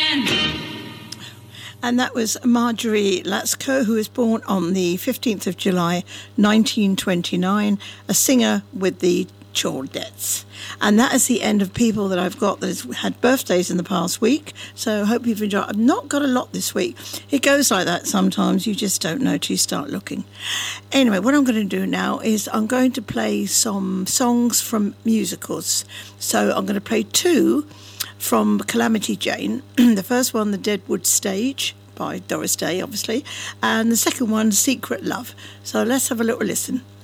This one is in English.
And that was Marjorie Latsko, who was born on the 15th of July, 1929, a singer with the Chordettes. And that is the end of people that I've got that has had birthdays in the past week. So I hope you've enjoyed. I've not got a lot this week. It goes like that sometimes. You just don't know till you start looking. Anyway, what I'm going to do now is I'm going to play some songs from musicals. So I'm going to play two from Calamity Jane. The first one, The Deadwood Stage, by Doris Day, obviously. And the second one, Secret Love. So let's have a little listen.